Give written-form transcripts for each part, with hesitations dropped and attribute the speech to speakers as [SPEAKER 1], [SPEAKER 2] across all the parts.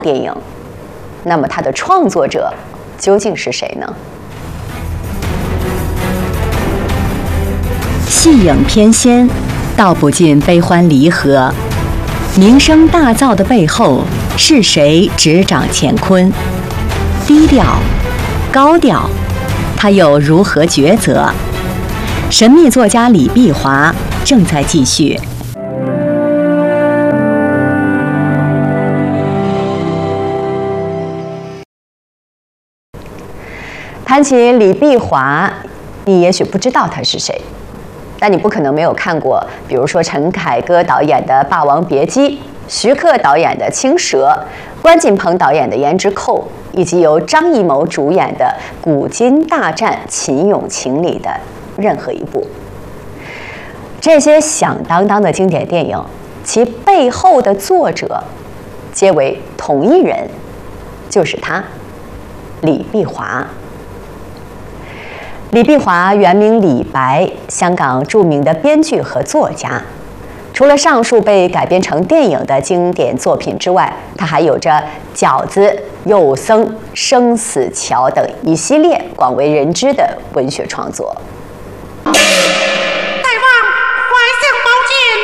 [SPEAKER 1] 电影，那么它的创作者究竟是谁呢？
[SPEAKER 2] 戏影翩跹，道不尽悲欢离合。名声大噪的背后，是谁执掌乾坤？低调，高调，他又如何抉择？神秘作家李碧华正在继续。
[SPEAKER 1] 谈起李碧华，你也许不知道他是谁，但你不可能没有看过，比如说陈凯歌导演的《霸王别姬》，徐克导演的《青蛇》，关锦鹏导演的《胭脂扣》，以及由张艺谋主演的《古今大战秦俑情》里的任何一部。这些响当当的经典电影，其背后的作者皆为同一人，就是他，李碧华。李碧华原名李白，香港著名的编剧和作家。除了上述被改编成电影的经典作品之外，他还有着《饺子》《幼僧》《生死桥》等一系列广为人知的文学创作。
[SPEAKER 3] 大王，怀相宝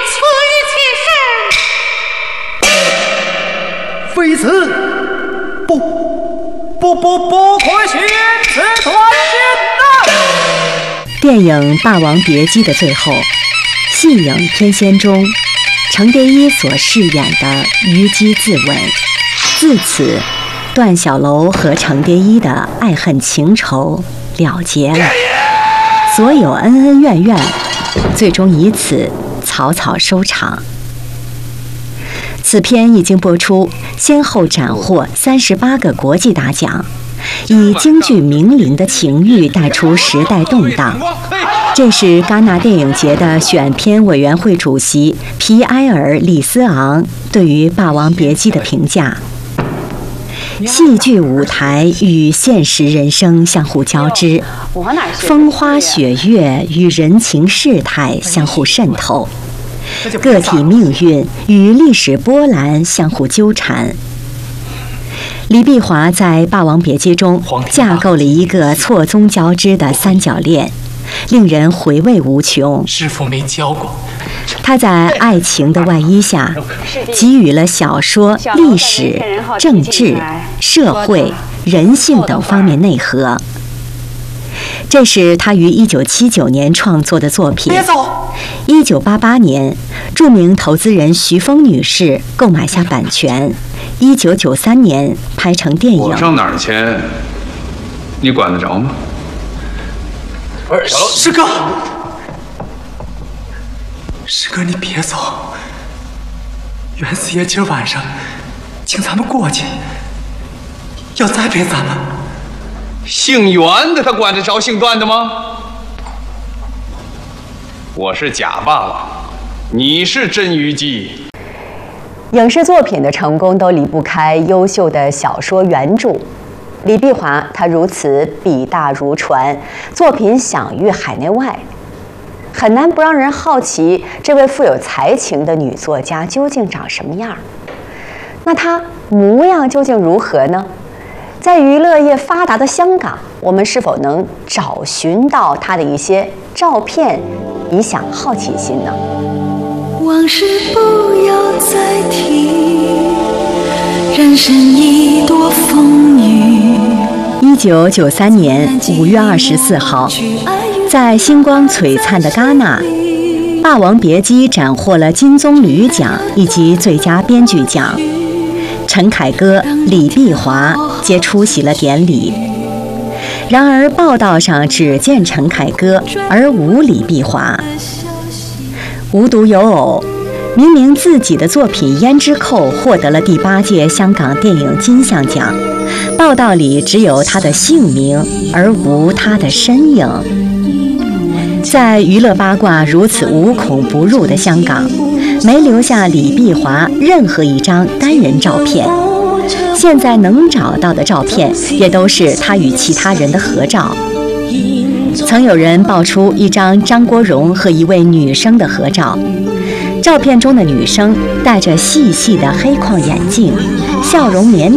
[SPEAKER 3] 剑，此一起身。非此，不可寻此断剑呐！
[SPEAKER 2] 电影《霸王别姬》的最后，戏影翩跹中，程蝶衣所饰演的虞姬自刎。自此，段小楼和程蝶衣的爱恨情仇了结了，所有恩恩怨怨，最终以此草草收场。此片一经播出，先后斩获38个国际大奖，以京剧名伶的情欲带出时代动荡。这是戛纳电影节的选片委员会主席皮埃尔·里斯昂对于《霸王别姬》的评价：戏剧舞台与现实人生相互交织，风花雪月与人情世态相互渗透，个体命运与历史波澜相互纠缠。李碧华在《霸王别姬》中架构了一个错综交织的三角恋，令人回味无穷。
[SPEAKER 4] 师父没教过。
[SPEAKER 2] 他在爱情的外衣下，给予了小说、历史、政治、社会、人性等方面内核。这是他于1979年创作的作品。1988年，著名投资人徐峰女士购买下版权，1993年拍成电影。
[SPEAKER 5] 我上哪儿钱，你管得着吗？
[SPEAKER 4] 师哥，师哥，你别走。袁四爷今儿晚上请咱们过去，要栽培咱们。
[SPEAKER 5] 姓袁的他管得着姓段的吗？我是假霸王，你是真虞姬。
[SPEAKER 1] 影视作品的成功都离不开优秀的小说原著。李碧华他如此笔大如船，作品享誉海内外，很难不让人好奇这位富有才情的女作家究竟长什么样。那她模样究竟如何呢？在娱乐业发达的香港，我们是否能找寻到她的一些照片，以享好奇心呢？
[SPEAKER 6] 往事不要再提，人生一朵风雨。
[SPEAKER 2] 1993年5月24号，在星光璀璨的戛纳，《霸王别姬》斩获了金棕榈奖以及最佳编剧奖。陈凯歌、李碧华皆出席了典礼。然而报道上只见陈凯歌，而无李碧华。无独有偶，明明自己的作品《胭脂扣》获得了第8届香港电影金像奖，报道里只有他的姓名，而无他的身影。在娱乐八卦如此无孔不入的香港，没留下李碧华任何一张单人照片。现在能找到的照片，也都是他与其他人的合照。曾有人爆出一张张国荣和一位女生的合照，照片中的女生戴着细细的黑框眼镜， 笑容绵